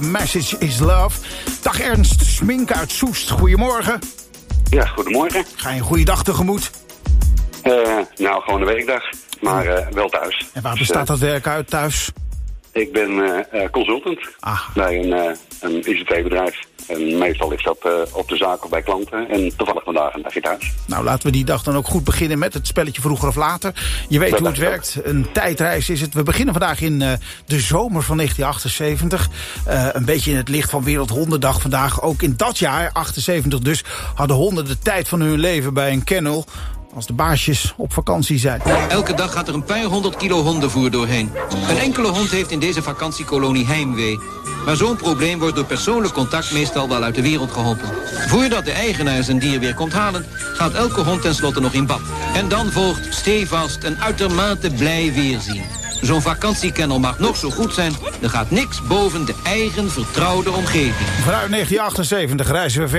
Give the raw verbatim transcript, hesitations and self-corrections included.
Message is Love. Dag Ernst Smink uit Soest, goedemorgen. Ja, goedemorgen. Ga je een goede dag tegemoet? Uh, nou, gewoon een werkdag, maar uh, wel thuis. En waar dus, bestaat uh, dat werk uit thuis? Ik ben uh, uh, consultant ah. bij een, uh, een I C T-bedrijf. En meestal ligt dat uh, op de zaak of bij klanten. En toevallig vandaag een dagje thuis. Nou, laten we die dag dan ook goed beginnen met het spelletje vroeger of later. Je weet dat hoe het werkt. Ook. Een tijdreis is het. We beginnen vandaag in uh, de zomer van negentien achtenzeventig. Uh, een beetje in het licht van Wereldhondendag vandaag. Ook in dat jaar, achtenzeventig dus, hadden honden de tijd van hun leven bij een kennel. Als de baasjes op vakantie zijn. Elke dag gaat er een paar honderd kilo hondenvoer doorheen. Een enkele hond heeft in deze vakantiekolonie heimwee. Maar zo'n probleem wordt door persoonlijk contact meestal wel uit de wereld geholpen. Voordat de eigenaar zijn dier weer komt halen, gaat elke hond tenslotte nog in bad. En dan volgt stevast een uitermate blij weerzien. Zo'n vakantiekennel mag nog zo goed zijn, er gaat niks boven de eigen vertrouwde omgeving. Vanuit negentien achtenzeventig reizen we verder.